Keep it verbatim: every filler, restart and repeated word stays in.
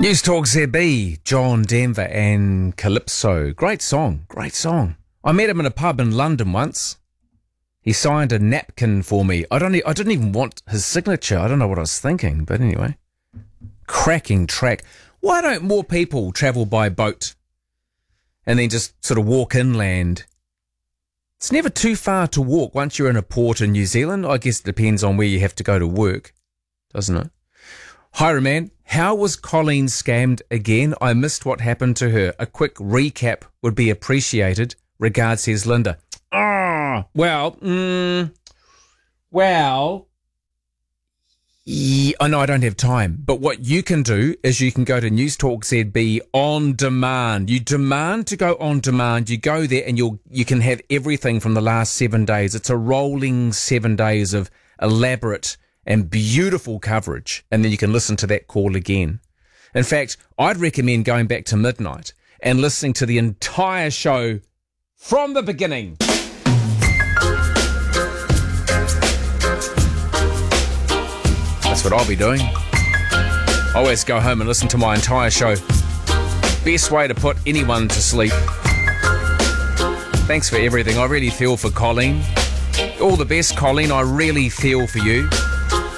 News Talk Z B, John Denver and Calypso. Great song, great song. I met him in a pub in London once. He signed a napkin for me. I don't. I didn't even want his signature. I don't know what I was thinking, but anyway. Cracking track. Why don't more people travel by boat and then just sort of walk inland? It's never too far to walk once you're in a port in New Zealand. I guess it depends on where you have to go to work, doesn't it? Hi, man. How was Colleen scammed again? I missed what happened to her. A quick recap would be appreciated. Regards, says Linda. Ah, well, mm, well, yeah, I know I don't have time, but what you can do is you can go to News Talk Z B on demand. You demand to go on demand. You go there and you'll you can have everything from the last seven days. It's a rolling seven days of elaborate and beautiful coverage, and then you can listen to that call again. In fact, I'd recommend going back to midnight and listening to the entire show from the beginning. That's what I'll be doing. I always go home and listen to my entire show. Best way to put anyone to sleep. Thanks for everything. I really feel for Colleen. All the best, Colleen. I really feel for you.